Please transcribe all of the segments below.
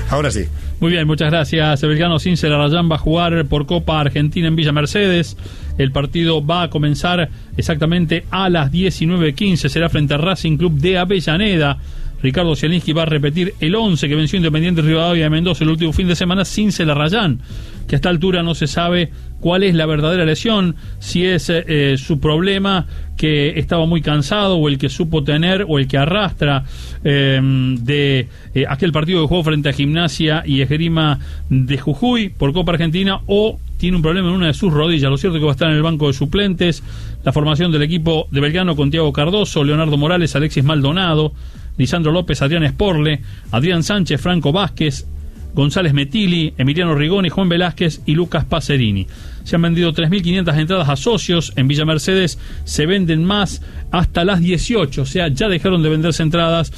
Ahora sí. Muy bien, muchas gracias. Belgrano sin Celarayán va a jugar por Copa Argentina en Villa Mercedes. El partido va a comenzar exactamente a las 19:15. Será frente a Racing Club de Avellaneda. Ricardo Zielinski va a repetir el 11 que venció Independiente Rivadavia de Mendoza el último fin de semana sin Celarayán, que a esta altura no se sabe cuál es la verdadera lesión, si es su problema que estaba muy cansado o el que supo tener o el que arrastra de aquel partido que jugó frente a Gimnasia y Esgrima de Jujuy por Copa Argentina, o tiene un problema en una de sus rodillas. Lo cierto es que va a estar en el banco de suplentes. La formación del equipo de Belgrano con Thiago Cardoso, Leonardo Morales, Alexis Maldonado, Lisandro López, Adrián Sporle, Adrián Sánchez, Franco Vázquez, González Metilli, Emiliano Rigoni, Juan Velázquez y Lucas Pacerini. Se han vendido 3.500 entradas a socios. En Villa Mercedes se venden más hasta las 18, o sea, ya dejaron de venderse entradas.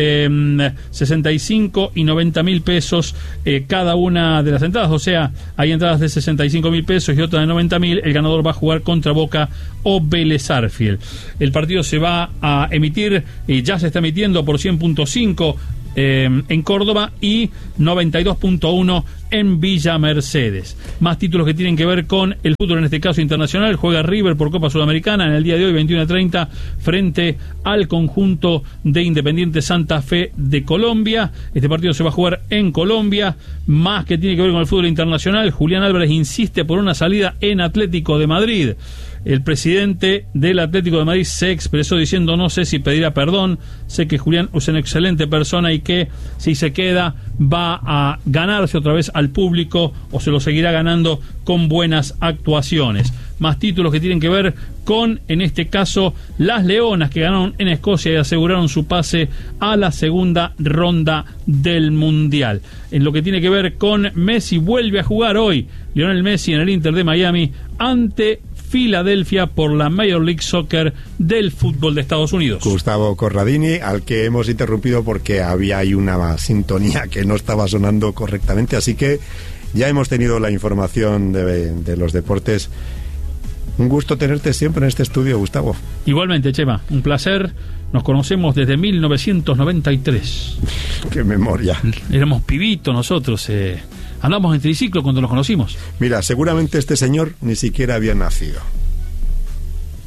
65 y 90.000 pesos cada una de las entradas, o sea, hay entradas de 65.000 pesos y otras de 90.000. El ganador va a jugar contra Boca o Vélez Sarsfield. El partido se va a emitir, ya se está emitiendo por 100.5 en Córdoba y 92.1 en Villa Mercedes. Más títulos que tienen que ver con el fútbol, en este caso internacional. Juega River por Copa Sudamericana en el día de hoy 21:30 frente al conjunto de Independiente Santa Fe de Colombia. Este partido se va a jugar en Colombia. Más que tiene que ver con el fútbol internacional, Julián Álvarez insiste por una salida en Atlético de Madrid. El presidente del Atlético de Madrid se expresó diciendo: no sé si pedirá perdón, sé que Julián es una excelente persona y que si se queda va a ganarse otra vez al público o se lo seguirá ganando con buenas actuaciones. Más títulos que tienen que ver con, en este caso, las Leonas, que ganaron en Escocia y aseguraron su pase a la segunda ronda del Mundial. En lo que tiene que ver con Messi, vuelve a jugar hoy Lionel Messi en el Inter de Miami ante Filadelfia por la Major League Soccer del fútbol de Estados Unidos. Gustavo Corradini, al que hemos interrumpido porque había ahí una sintonía que no estaba sonando correctamente, así que ya hemos tenido la información de los deportes. Un gusto tenerte siempre en este estudio, Gustavo. Igualmente, Chema, un placer. Nos conocemos desde 1993. ¡Qué memoria! Éramos pibitos nosotros, andamos en triciclo cuando nos conocimos. Mira, seguramente este señor ni siquiera había nacido.